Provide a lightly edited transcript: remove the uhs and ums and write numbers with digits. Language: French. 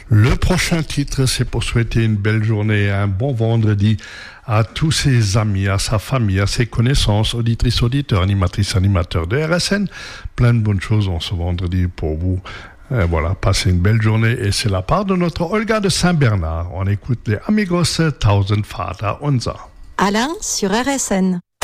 Le prochain titre, c'est pour souhaiter une belle journée et un bon vendredi à tous ses amis, à sa famille, à ses connaissances, auditrices, auditeurs, animatrices, animateurs de RSN. Plein de bonnes choses en ce vendredi pour vous. Voilà, passez une belle journée et c'est la part de notre Olga de Saint-Bernard. On écoute les Amigos Tausend Vater Unser. Alain sur RSN.